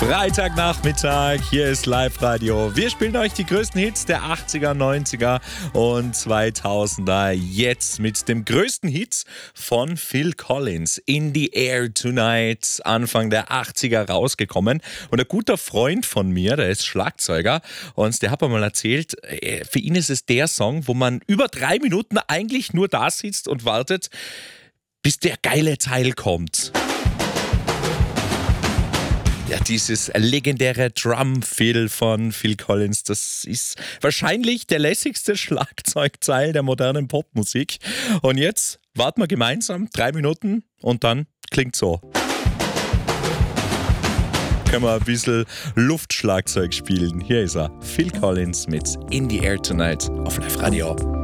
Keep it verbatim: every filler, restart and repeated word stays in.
Freitagnachmittag, hier ist Live-Radio. Wir spielen euch die größten Hits der achtziger, neunziger und zweitausender. Jetzt mit dem größten Hit von Phil Collins, In the Air Tonight, Anfang der achtziger rausgekommen. Und ein guter Freund von mir, der ist Schlagzeuger, und der hat mir mal erzählt, für ihn ist es der Song, wo man über drei Minuten eigentlich nur da sitzt und wartet, bis der geile Teil kommt. Ja, dieses legendäre Drum-Fill von Phil Collins, das ist wahrscheinlich der lässigste Schlagzeugteil der modernen Popmusik. Und jetzt warten wir gemeinsam drei Minuten und dann klingt so. Können wir ein bisschen Luftschlagzeug spielen. Hier ist er, Phil Collins mit In the Air Tonight auf Live Radio.